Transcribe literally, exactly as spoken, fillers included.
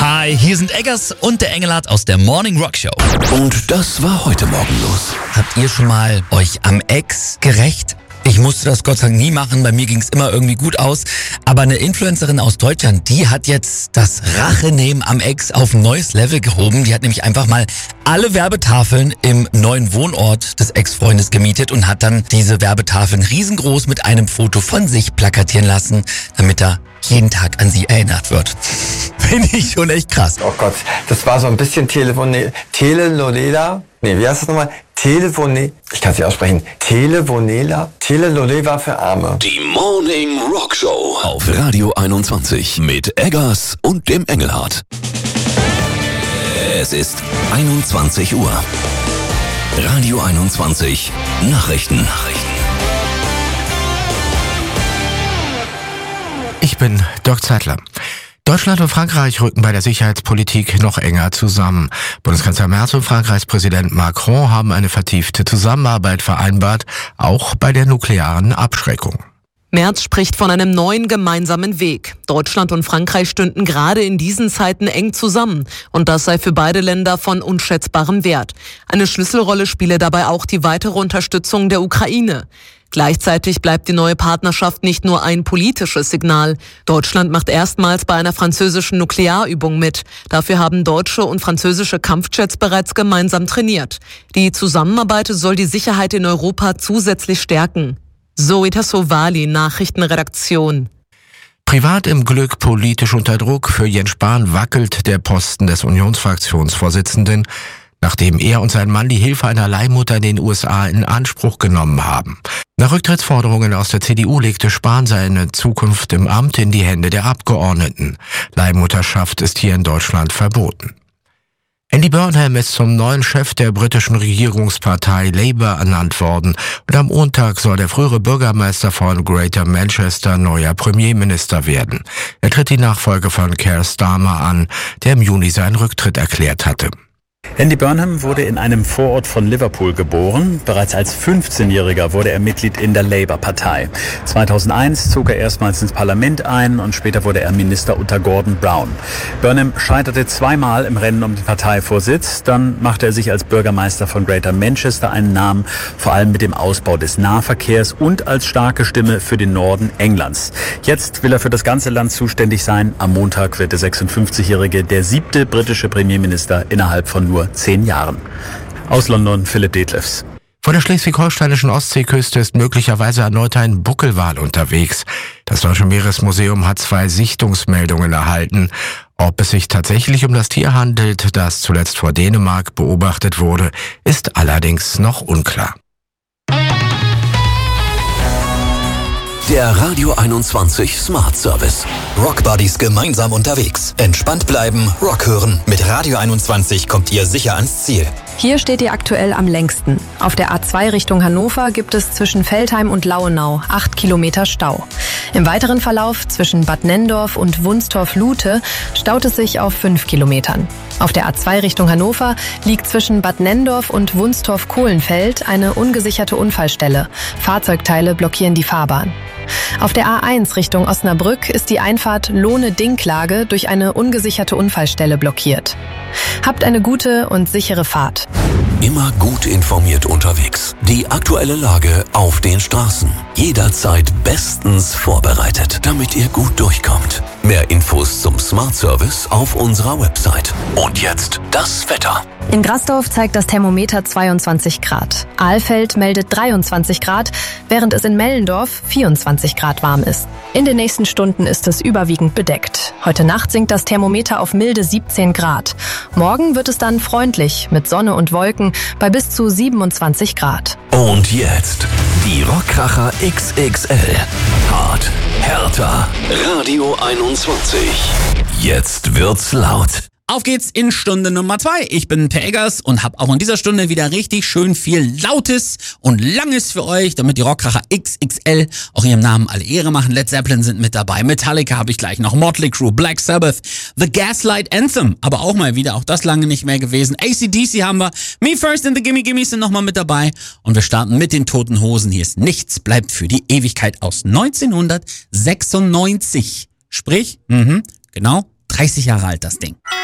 Hi, hier sind Eggers und der Engelhardt aus der Morning Rock Show. Und das war heute Morgen los. Habt ihr schon mal euch am Ex gerächt? Ich musste das Gott sei Dank nie machen, bei mir ging es immer irgendwie gut aus. Aber eine Influencerin aus Deutschland, die hat jetzt das Rachenehmen am Ex auf ein neues Level gehoben. Die hat nämlich einfach mal alle Werbetafeln im neuen Wohnort des Ex-Freundes gemietet und hat dann diese Werbetafeln riesengroß mit einem Foto von sich plakatieren lassen, damit er jeden Tag an sie erinnert wird. Finde ich schon echt krass. Oh Gott, das war so ein bisschen Telefone, Telenovela. Nee, wie heißt das nochmal? Telefone, ich kann es nicht aussprechen. Televonela, Telenovela für Arme. Die Morning Rock Show auf Radio einundzwanzig mit Eggers und dem Engelhardt. Es ist einundzwanzig Uhr. Radio einundzwanzig Nachrichten. Nachrichten. Ich bin Dirk Zeitler. Deutschland und Frankreich rücken bei der Sicherheitspolitik noch enger zusammen. Bundeskanzler Merz und Frankreichs Präsident Macron haben eine vertiefte Zusammenarbeit vereinbart, auch bei der nuklearen Abschreckung. Merz spricht von einem neuen gemeinsamen Weg. Deutschland und Frankreich stünden gerade in diesen Zeiten eng zusammen. Und das sei für beide Länder von unschätzbarem Wert. Eine Schlüsselrolle spiele dabei auch die weitere Unterstützung der Ukraine. Gleichzeitig bleibt die neue Partnerschaft nicht nur ein politisches Signal. Deutschland macht erstmals bei einer französischen Nuklearübung mit. Dafür haben deutsche und französische Kampfjets bereits gemeinsam trainiert. Die Zusammenarbeit soll die Sicherheit in Europa zusätzlich stärken. Zoe Tassovali, Nachrichtenredaktion. Privat im Glück, politisch unter Druck. Für Jens Spahn wackelt der Posten des Unionsfraktionsvorsitzenden, nachdem er und sein Mann die Hilfe einer Leihmutter in den U S A in Anspruch genommen haben. Nach Rücktrittsforderungen aus der C D U legte Spahn seine Zukunft im Amt in die Hände der Abgeordneten. Leihmutterschaft ist hier in Deutschland verboten. Andy Burnham ist zum neuen Chef der britischen Regierungspartei Labour ernannt worden und am Montag soll der frühere Bürgermeister von Greater Manchester neuer Premierminister werden. Er tritt die Nachfolge von Keir Starmer an, der im Juni seinen Rücktritt erklärt hatte. Andy Burnham wurde in einem Vorort von Liverpool geboren. Bereits als fünfzehnjähriger wurde er Mitglied in der Labour-Partei. zweitausendeins zog er erstmals ins Parlament ein und später wurde er Minister unter Gordon Brown. Burnham scheiterte zweimal im Rennen um den Parteivorsitz. Dann machte er sich als Bürgermeister von Greater Manchester einen Namen, vor allem mit dem Ausbau des Nahverkehrs und als starke Stimme für den Norden Englands. Jetzt will er für das ganze Land zuständig sein. Am Montag wird der sechsundfünfzigjährige der siebte britische Premierminister innerhalb von nur zehn Jahren. Aus London, Philipp Detlefs. Vor der schleswig-holsteinischen Ostseeküste ist möglicherweise erneut ein Buckelwal unterwegs. Das Deutsche Meeresmuseum hat zwei Sichtungsmeldungen erhalten. Ob es sich tatsächlich um das Tier handelt, das zuletzt vor Dänemark beobachtet wurde, ist allerdings noch unklar. Der Radio einundzwanzig Smart Service. Rock Buddies gemeinsam unterwegs. Entspannt bleiben, Rock hören. Mit Radio einundzwanzig kommt ihr sicher ans Ziel. Hier steht ihr aktuell am längsten. Auf der A zwei Richtung Hannover gibt es zwischen Veltheim und Lauenau acht Kilometer Stau. Im weiteren Verlauf zwischen Bad Nenndorf und Wunstorf-Lute staut es sich auf fünf Kilometern. Auf der A zwei Richtung Hannover liegt zwischen Bad Nenndorf und Wunstorf-Kohlenfeld eine ungesicherte Unfallstelle. Fahrzeugteile blockieren die Fahrbahn. Auf der A eins Richtung Osnabrück ist die Einfahrt Lohne-Dinklage durch eine ungesicherte Unfallstelle blockiert. Habt eine gute und sichere Fahrt. Immer gut informiert unterwegs. Die aktuelle Lage auf den Straßen. Jederzeit bestens vorbereitet, damit ihr gut durchkommt. Mehr Infos zum Smart Service auf unserer Website. Und jetzt das Wetter. In Grasdorf zeigt das Thermometer zweiundzwanzig Grad. Alfeld meldet dreiundzwanzig Grad, während es in Mellendorf vierundzwanzig Grad warm ist. In den nächsten Stunden ist es überwiegend bedeckt. Heute Nacht sinkt das Thermometer auf milde siebzehn Grad. Morgen wird es dann freundlich mit Sonne und Wolken bei bis zu siebenundzwanzig Grad. Und jetzt die Rockkracher X X L. Hart, härter, Radio einundzwanzig. Jetzt wird's laut. Auf geht's in Stunde Nummer zwei. Ich bin Per Eggers und habe auch in dieser Stunde wieder richtig schön viel Lautes und Langes für euch, damit die Rockkracher X X L auch ihrem Namen alle Ehre machen. Led Zeppelin sind mit dabei, Metallica habe ich gleich noch, Motley Crue, Black Sabbath, The Gaslight Anthem, aber auch mal wieder, auch das lange nicht mehr gewesen. A C D C haben wir, Me First and the Gimme Gimmes sind nochmal mit dabei und wir starten mit den Toten Hosen. Hier ist Nichts bleibt für die Ewigkeit aus neunzehnhundertsechsundneunzig. Sprich, mhm, genau, dreißig Jahre alt das Ding.